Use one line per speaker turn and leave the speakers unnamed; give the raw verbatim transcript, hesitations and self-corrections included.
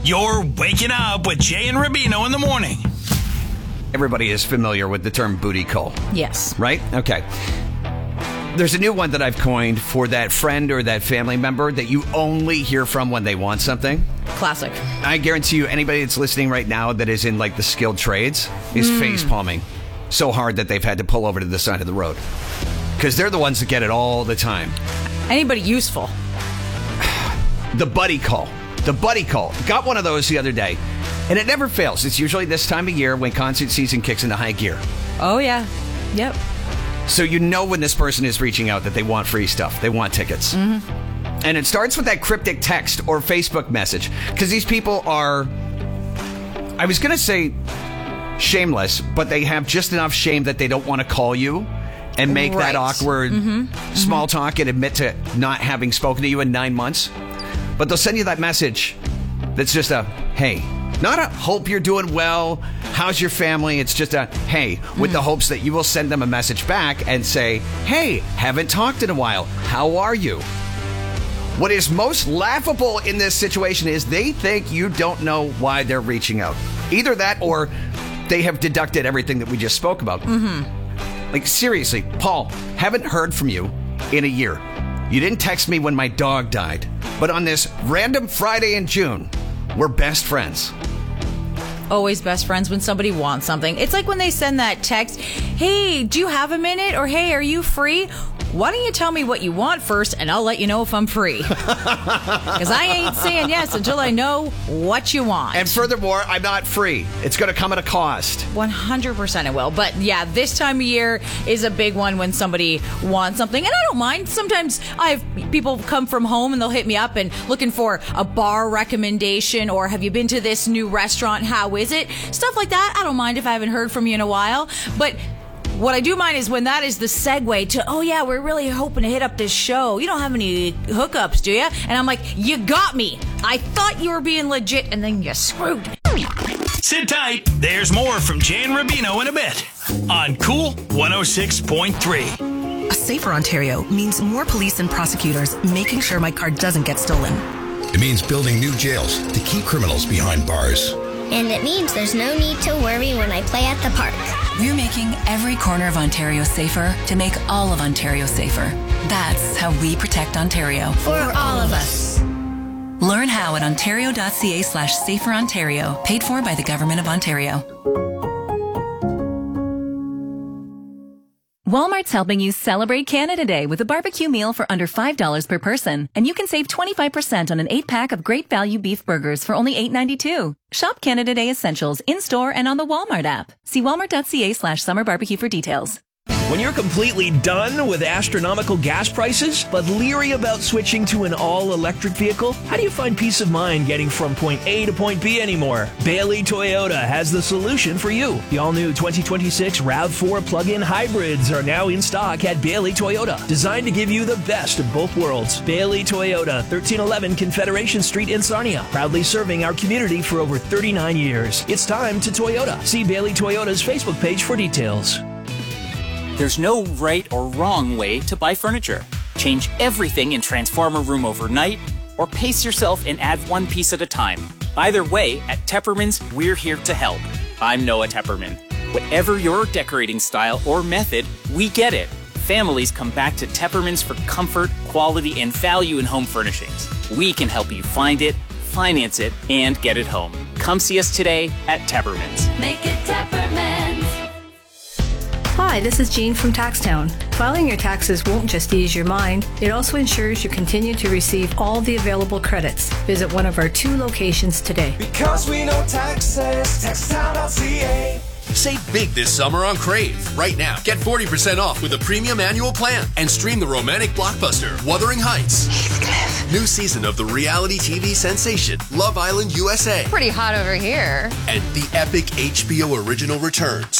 You're waking up with Jay and Rubino in the morning.
Everybody is familiar with the term booty call.
Yes.
Right? Okay. There's a new one that I've coined for that friend or that family member that you only hear from when they want something.
Classic.
I guarantee you anybody that's listening right now that is in like the skilled trades is mm. face palming so hard that they've had to pull over to the side of the road. Because they're the ones that get it all the time.
Anybody useful.
The buddy call. The buddy call. Got one of those the other day. And it never fails. It's usually this time of year when concert season kicks into high gear.
Oh, yeah. Yep.
So you know when this person is reaching out that they want free stuff. They want tickets.
Mm-hmm.
And it starts with that cryptic text or Facebook message. Because these people are, I was going to say shameless, but they have just enough shame that they don't want to call you and make
right.
that awkward
mm-hmm.
small
mm-hmm.
talk and admit to not having spoken to you in nine months. But they'll send you that message that's just a, hey. Not a hope you're doing well, how's your family? It's just a, hey, with mm. the hopes that you will send them a message back and say, hey, haven't talked in a while. How are you? What is most laughable in this situation is they think you don't know why they're reaching out. Either that or they have deducted everything that we just spoke about.
Mm-hmm.
Like, seriously, Paul, haven't heard from you in a year. You didn't text me when my dog died. But on this random Friday in June, we're best friends.
Always best friends when somebody wants something. It's like when they send that text, hey, do you have a minute? Or hey, are you free? Why don't you tell me what you want first and I'll let you know if I'm free. Because I ain't saying yes until I know what you want.
And furthermore, I'm not free. It's going to come at a cost.
one hundred percent it will. But yeah, this time of year is a big one when somebody wants something. And I don't mind. Sometimes I have people come from home and they'll hit me up and looking for a bar recommendation or have you been to this new restaurant? How is it? Stuff like that. I don't mind if I haven't heard from you in a while. But what I do mind is when that is the segue to, oh, yeah, we're really hoping to hit up this show. You don't have any hookups, do you? And I'm like, you got me. I thought you were being legit, and then you screwed me.
Sit tight. There's more from Jay and Rubino in a bit on Cool one oh six point three.
A safer Ontario means more police and prosecutors making sure my car doesn't get stolen.
It means building new jails to keep criminals behind bars.
And it means there's no need to worry when I play at the park.
We're making every corner of Ontario safer to make all of Ontario safer. That's how we protect Ontario.
For all of us.
Learn how at ontario.ca slash safer Ontario. Paid for by the Government of Ontario.
Walmart's helping you celebrate Canada Day with a barbecue meal for under five dollars per person. And you can save twenty-five percent on an eight-pack of great value beef burgers for only eight ninety-two. Shop Canada Day essentials in-store and on the Walmart app. See walmart.ca slash summer barbecue for details.
When you're completely done with astronomical gas prices, but leery about switching to an all-electric vehicle, how do you find peace of mind getting from point A to point B anymore? Bailey Toyota has the solution for you. The all-new twenty twenty-six RAV four plug-in hybrids are now in stock at Bailey Toyota, designed to give you the best of both worlds. Bailey Toyota, thirteen eleven Confederation Street in Sarnia, proudly serving our community for over thirty-nine years. It's time to Toyota. See Bailey Toyota's Facebook page for details.
There's no right or wrong way to buy furniture. Change everything in Transformer Room overnight, or pace yourself and add one piece at a time. Either way, at Tepperman's, we're here to help. I'm Noah Tepperman. Whatever your decorating style or method, we get it. Families come back to Tepperman's for comfort, quality, and value in home furnishings. We can help you find it, finance it, and get it home. Come see us today at Tepperman's.
Make it Tepperman's.
Hi, this is Jean from Taxtown. Filing your taxes won't just ease your mind, it also ensures you continue to receive all the available credits. Visit one of our two locations today.
Because we know taxes, taxtown dot c a.
Save big this summer on Crave. Right now, get forty percent off with a premium annual plan and stream the romantic blockbuster Wuthering Heights.
Heathcliff.
New season of the reality T V sensation Love Island U S A.
Pretty hot over here.
And the epic H B O original returns